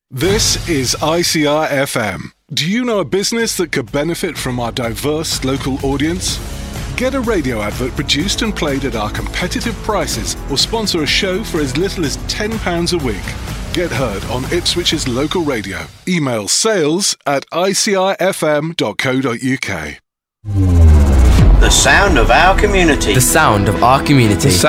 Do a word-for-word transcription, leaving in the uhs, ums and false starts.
This is I C R F M. Do you know a business that could benefit from our diverse local audience? Get a radio advert produced and played at our competitive prices, or sponsor a show for as little as ten pounds a week. Get heard on Ipswich's local radio. Email sales at I C R F M dot co dot U K. The sound of our community. The sound of our community.